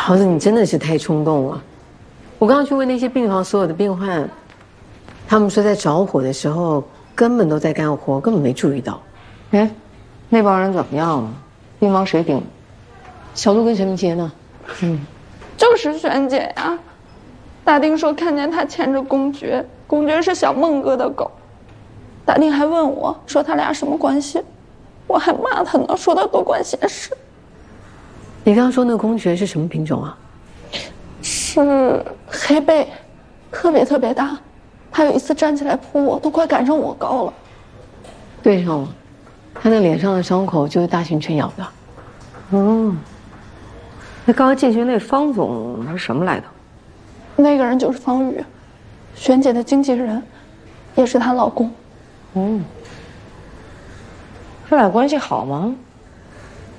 桃子，你真的是太冲动了。我刚刚去问那些病房所有的病患，他们说在着火的时候根本都在干活，根本没注意到。 哎，那帮人怎么样了？病房谁顶？ 小陆跟陈明杰呢？ 就是璇姐呀。大丁说看见他牵着公爵，公爵是小孟哥的狗。大丁还问我说他俩什么关系，我还骂他呢，说他多管闲事。 你刚刚说那个公爵是什么品种啊？ 是黑背，特别大。他有一次站起来扑我，都快赶上我高了。 对上了，他那脸上的伤口就是大型犬咬的。 那刚刚进去那方总是什么来头？ 那个人就是方宇，璇姐的经纪人，也是她老公。 这俩关系好吗？